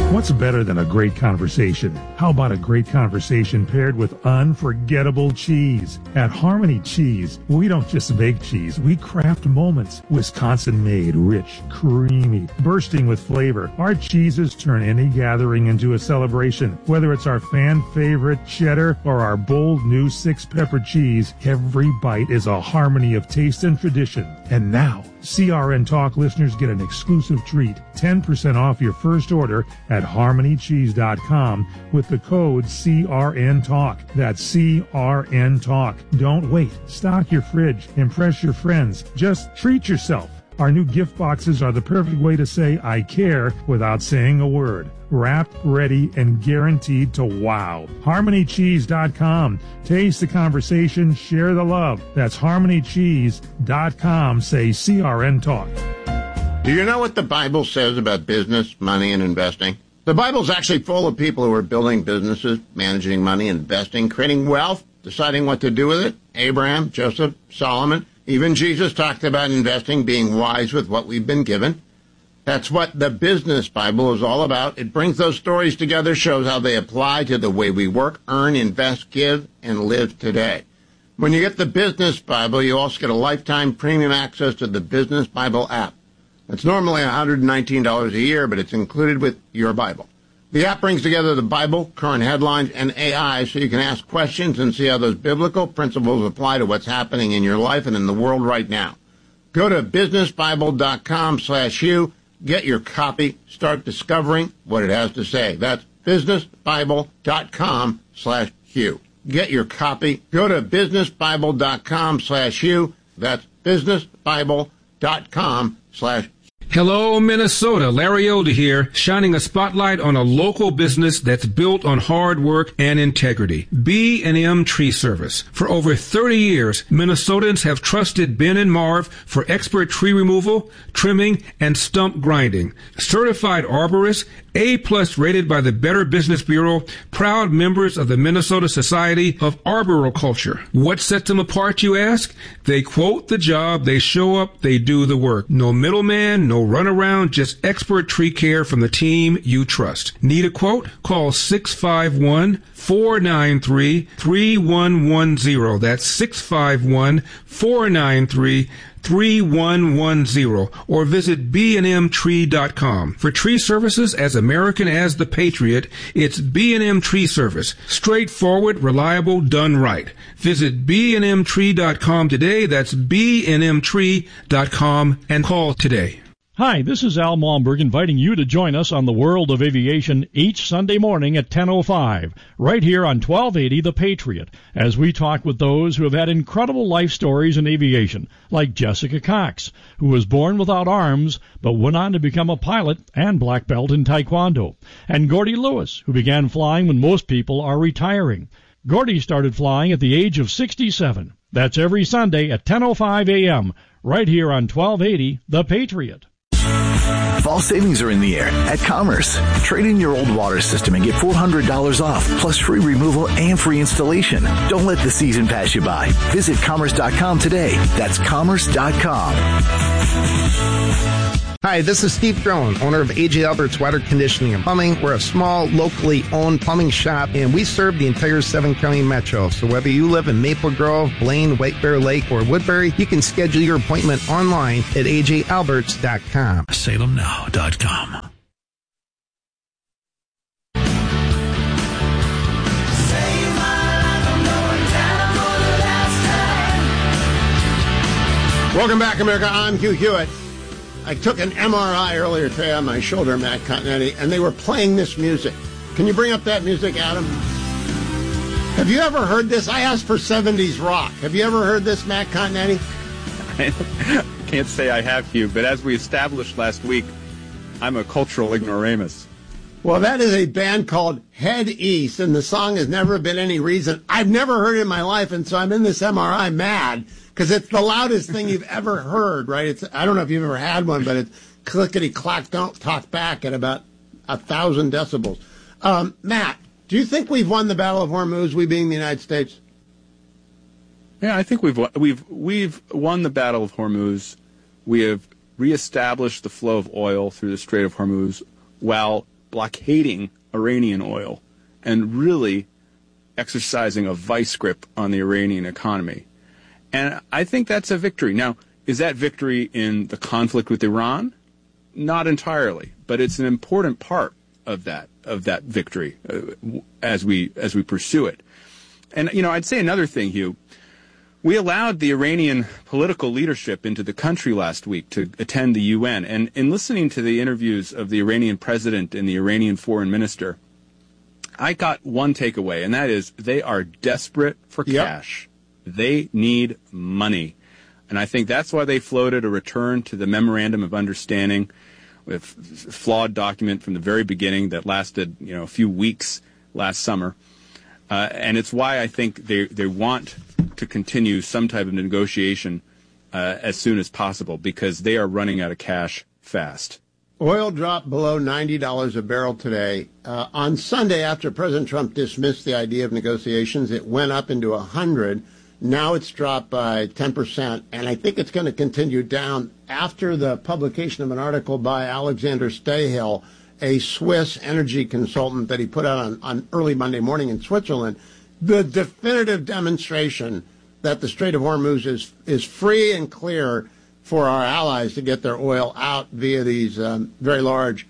What's better than a great conversation? How about a great conversation paired with unforgettable cheese? At Harmony Cheese, we don't just make cheese, we craft moments. Wisconsin-made, rich, creamy, bursting with flavor. Our cheeses turn any gathering into a celebration. Whether it's our fan-favorite cheddar or our bold new 6-pepper cheese, every bite is a harmony of taste and tradition. And now, CRN Talk listeners get an exclusive treat, 10% off your first order at harmonycheese.com with the code CRN Talk. That's CRN Talk. Don't wait. Stock your fridge. Impress your friends. Just treat yourself. Our new gift boxes are the perfect way to say I care without saying a word. Wrapped, ready, and guaranteed to wow. HarmonyCheese.com. Taste the conversation, share the love. That's HarmonyCheese.com. Say CRN Talk. Do you know what the Bible says about business, money, and investing? The Bible's actually full of people who are building businesses, managing money, investing, creating wealth, deciding what to do with it. Abraham, Joseph, Solomon. Even Jesus talked about investing, being wise with what we've been given. That's what the Business Bible is all about. It brings those stories together, shows how they apply to the way we work, earn, invest, give, and live today. When you get the Business Bible, you also get a lifetime premium access to the Business Bible app. It's normally $119 a year, but it's included with your Bible. The app brings together the Bible, current headlines, and AI so you can ask questions and see how those biblical principles apply to what's happening in your life and in the world right now. Go to businessbible.com/Hugh, get your copy, start discovering what it has to say. That's businessbible.com/Hugh. Get your copy. Go to businessbible.com/Hugh. That's businessbible.com/Hugh. Hello, Minnesota. Larry Elder here, shining a spotlight on a local business that's built on hard work and integrity. B&M Tree Service. For over 30 years, Minnesotans have trusted Ben and Marv for expert tree removal, trimming, and stump grinding. Certified arborists, A+ rated by the Better Business Bureau, proud members of the Minnesota Society of Arboriculture. What sets them apart, you ask? They quote the job, they show up, they do the work. No middleman, no runaround, just expert tree care from the team you trust. Need a quote? Call 651-493-3110. That's 651-493-3110, or visit bnmtree.com. For tree services as American as the Patriot, it's B&M Tree Service. Straightforward, reliable, done right. Visit bnmtree.com today. That's bnmtree.com, and call today. Hi, this is Al Malmberg inviting you to join us on the World of Aviation each Sunday morning at 10:05, right here on 1280 The Patriot, as we talk with those who have had incredible life stories in aviation, like Jessica Cox, who was born without arms but went on to become a pilot and black belt in Taekwondo, and Gordy Lewis, who began flying when most people are retiring. Gordy started flying at the age of 67. That's every Sunday at 10:05 a.m., right here on 1280 The Patriot. Fall savings are in the air at Commerce. Trade in your old water system and get $400 off, plus free removal and free installation. Don't let the season pass you by. Visit Commerce.com today. That's Commerce.com. Hi, this is Steve Drone, owner of A.J. Albert's Water Conditioning and Plumbing. We're a small, locally owned plumbing shop, and we serve the entire 7-county metro. So whether you live in Maple Grove, Blaine, White Bear Lake, or Woodbury, you can schedule your appointment online at ajalberts.com. salemnow.com. Welcome back, America. I'm Hugh Hewitt. I took an MRI earlier today on my shoulder, Matt Continetti, and they were playing this music. Can you bring up that music, Adam? Have you ever heard this? I asked for 70s rock. Have you ever heard this, Matt Continetti? I can't say I have, Hugh, but as we established last week, I'm a cultural ignoramus. Well, that is a band called Head East, and the song has never been any reason. I've never heard it in my life, and so I'm in this MRI mad, because it's the loudest thing you've ever heard, right? I don't know if you've ever had one, but it's clickety-clack, don't talk back at about 1,000 decibels. Matt, do you think we've won the Battle of Hormuz, we being the United States? Yeah, I think we've won the Battle of Hormuz. We have reestablished the flow of oil through the Strait of Hormuz while blockading Iranian oil and really exercising a vice grip on the Iranian economy. And I think that's a victory. Now, is that victory in the conflict with Iran? Not entirely, but it's an important part of that victory as we pursue it. And I'd say another thing, Hugh. We allowed the Iranian political leadership into the country last week to attend the UN, and in listening to the interviews of the Iranian president and the Iranian foreign minister, I got one takeaway, and that is they are desperate for cash. They need money. And I think that's why they floated a return to the Memorandum of Understanding, with a flawed document from the very beginning that lasted, a few weeks last summer. And it's why I think they want to continue some type of negotiation as soon as possible, because they are running out of cash fast. Oil dropped below $90 a barrel today. On Sunday, after President Trump dismissed the idea of negotiations, it went up into 100. Now it's dropped by 10%, and I think it's going to continue down after the publication of an article by Alexander Stahel, a Swiss energy consultant that he put out on early Monday morning in Switzerland. The definitive demonstration that the Strait of Hormuz is free and clear for our allies to get their oil out via these very large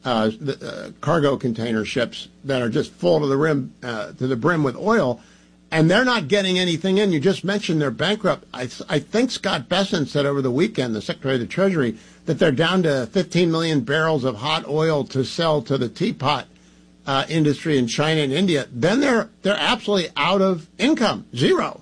cargo container ships that are just full to the brim with oil. And they're not getting anything in. You just mentioned they're bankrupt. I think Scott Bessent said over the weekend, the Secretary of the Treasury, that they're down to 15 million barrels of hot oil to sell to the teapot industry in China and India. Then they're absolutely out of income, zero.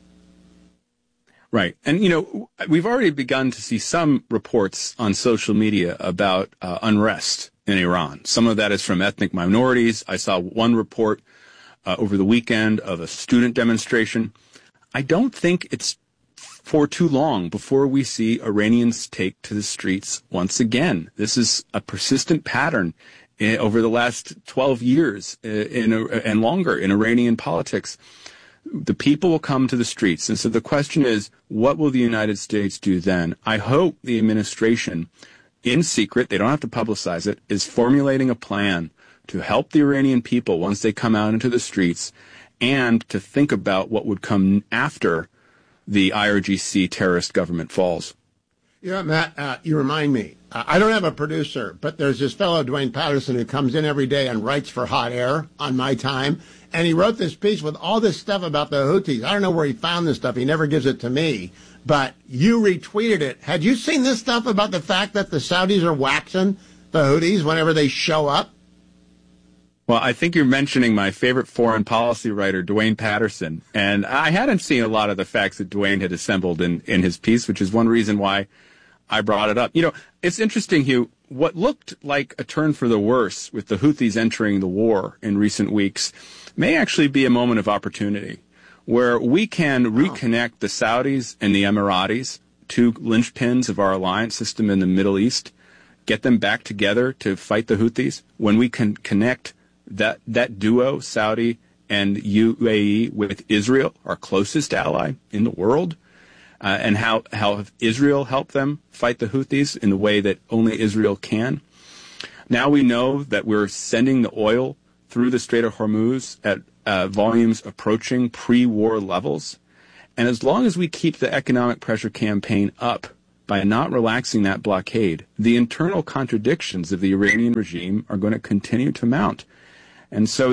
Right. And, we've already begun to see some reports on social media about unrest in Iran. Some of that is from ethnic minorities. I saw one report over the weekend of a student demonstration. I don't think it's for too long before we see Iranians take to the streets once again. This is a persistent pattern over the last 12 years and longer in Iranian politics. The people will come to the streets. And so the question is, what will the United States do then? I hope the administration, in secret, they don't have to publicize it, is formulating a plan to help the Iranian people once they come out into the streets, and to think about what would come after the IRGC terrorist government falls. Matt, you remind me. I don't have a producer, but there's this fellow, Dwayne Patterson, who comes in every day and writes for Hot Air on my time. And he wrote this piece with all this stuff about the Houthis. I don't know where he found this stuff. He never gives it to me. But you retweeted it. Had you seen this stuff about the fact that the Saudis are waxing the Houthis whenever they show up? Well, I think you're mentioning my favorite foreign policy writer, Dwayne Patterson. And I hadn't seen a lot of the facts that Dwayne had assembled in his piece, which is one reason why I brought it up. It's interesting, Hugh, what looked like a turn for the worse with the Houthis entering the war in recent weeks may actually be a moment of opportunity where we can reconnect the Saudis and the Emiratis, two linchpins of our alliance system in the Middle East, get them back together to fight the Houthis. When we can connect that duo, Saudi and UAE, with Israel, our closest ally in the world, and how Israel helped them fight the Houthis in the way that only Israel can. Now we know that we're sending the oil through the Strait of Hormuz at volumes approaching pre-war levels. And as long as we keep the economic pressure campaign up by not relaxing that blockade, the internal contradictions of the Iranian regime are going to continue to mount. And so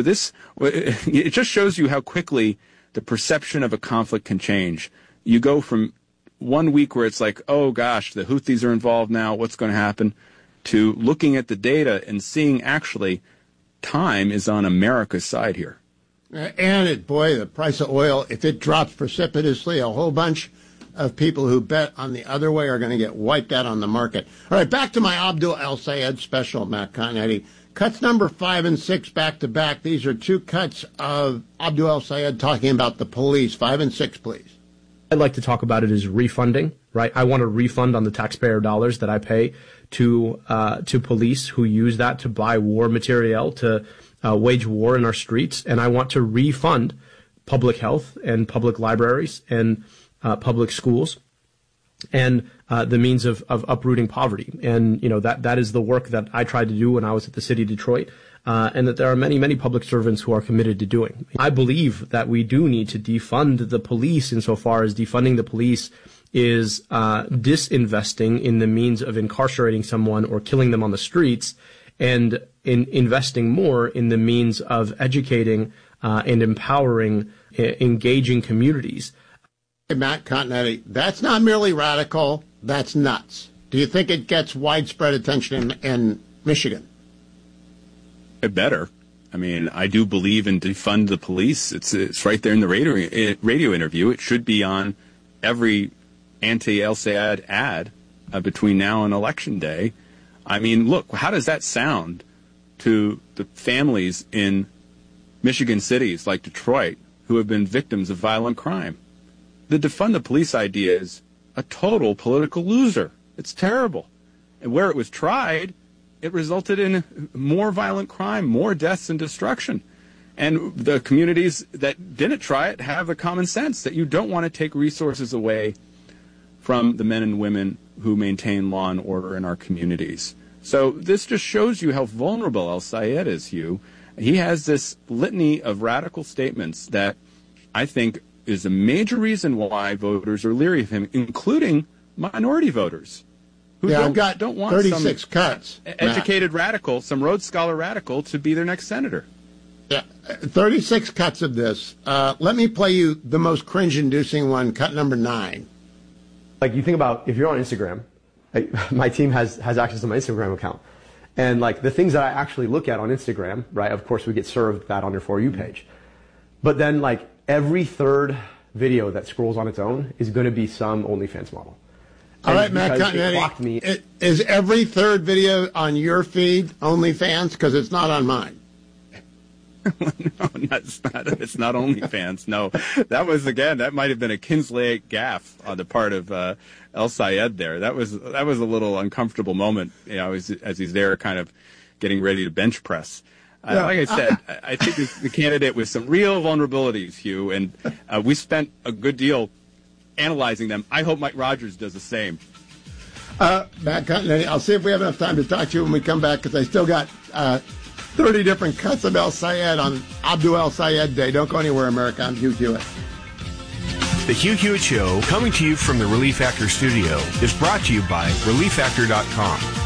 it just shows you how quickly the perception of a conflict can change. You go from 1 week where it's like, oh gosh, the Houthis are involved now, what's going to happen, to looking at the data and seeing actually time is on America's side here. And the price of oil, if it drops precipitously, a whole bunch of people who bet on the other way are going to get wiped out on the market. All right, back to my Abdul El-Sayed special, Matt Continetti. Cuts number 5 and 6 back to back. These are two cuts of Abdul El-Sayed talking about the police. 5 and 6, please. I'd like to talk about it as refunding, right? I want a refund on the taxpayer dollars that I pay to police who use that to buy war material, to wage war in our streets. And I want to refund public health and public libraries and public schools. and the means of uprooting poverty. And, that is the work that I tried to do when I was at the city of Detroit, and that there are many, many public servants who are committed to doing. I believe that we do need to defund the police insofar as defunding the police is disinvesting in the means of incarcerating someone or killing them on the streets, and in investing more in the means of educating and empowering, engaging communities. Matt Continetti, that's not merely radical, that's nuts. Do you think it gets widespread attention in Michigan? It better. I mean, I do believe in defund the police. It's right there in the radio interview. It should be on every anti-El Sayed ad between now and Election Day. I mean, look, how does that sound to the families in Michigan cities like Detroit who have been victims of violent crime? The defund the police idea is a total political loser. It's terrible. And where it was tried, it resulted in more violent crime, more deaths and destruction. And the communities that didn't try it have the common sense that you don't want to take resources away from the men and women who maintain law and order in our communities. So this just shows you how vulnerable El Sayed is, Hugh. He has this litany of radical statements that I think is a major reason why voters are leery of him, including minority voters. Who I've got don't want 36 cuts. Educated radical, some Rhodes Scholar radical to be their next senator. Yeah, 36 cuts of this. Let me play you the most cringe-inducing one, cut number 9. Like, you think about if you're on Instagram, my team has access to my Instagram account. And, like, the things that I actually look at on Instagram, right, of course we get served that on your For You page. But then, like, every third video that scrolls on its own is going to be some OnlyFans model. All right, Matt Continetti, is every third video on your feed OnlyFans? Because it's not on mine. No, it's not OnlyFans. No, that might have been a Kinsley gaffe on the part of El Sayed there. That was a little uncomfortable moment, as he's there kind of getting ready to bench press. Like I said, I think the candidate with some real vulnerabilities, Hugh, and we spent a good deal analyzing them. I hope Mike Rogers does the same. Matt Continetti, I'll see if we have enough time to talk to you when we come back, because I still got 30 different cuts of El Sayed on Abdul El Sayed Day. Don't go anywhere, America. I'm Hugh Hewitt. The Hugh Hewitt Show, coming to you from the Relief Factor studio, is brought to you by ReliefFactor.com.